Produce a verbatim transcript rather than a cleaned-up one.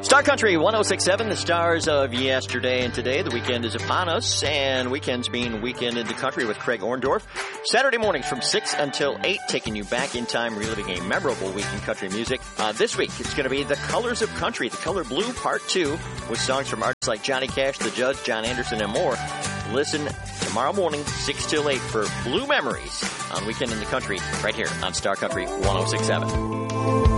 Star Country one oh six point seven, the stars of yesterday and today. The weekend is upon us, and weekends mean Weekend in the Country with Craig Orndorff. Saturday mornings from six until eight, taking you back in time, reliving a memorable week in country music. Uh, this week, it's going to be The Colors of Country, The Color Blue Part two, with songs from artists like Johnny Cash, The Judds, John Anderson, and more. Listen tomorrow morning, six till eight, for Blue Memories on Weekend in the Country, right here on Star Country one oh six point seven.